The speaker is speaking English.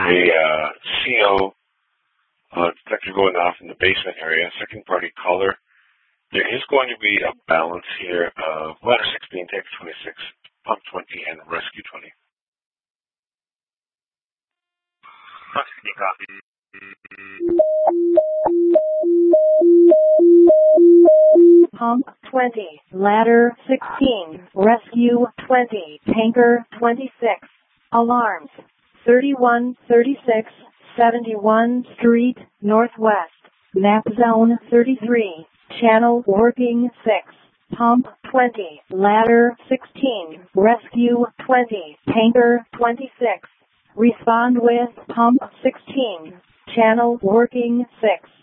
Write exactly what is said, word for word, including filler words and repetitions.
a uh, C O uh, detector going off in the basement area, second party caller. There is going to be a balance here of ladder sixteen, take twenty-six, pump twenty, and rescue twenty. Copy. Pump twenty, ladder sixteen, rescue twenty, tanker twenty-six, alarms thirty-one thirty-six, seventy-one Street, Northwest, map zone thirty-three, channel working six, pump twenty, ladder sixteen, rescue twenty, tanker twenty-six, respond with pump sixteen, channel working six.